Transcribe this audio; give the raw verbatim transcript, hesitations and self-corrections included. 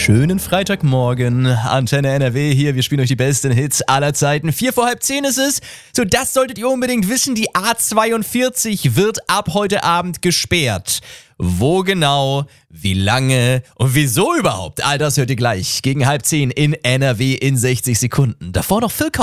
Schönen Freitagmorgen, Antenne N R W hier, wir spielen euch die besten Hits aller Zeiten. Vier vor halb zehn ist es. So, das solltet ihr unbedingt wissen, die A zweiundvierzig wird ab heute Abend gesperrt. Wo genau, wie lange und wieso überhaupt? All das hört ihr gleich gegen halb zehn in N R W in sechzig Sekunden. Davor noch Phil Collins.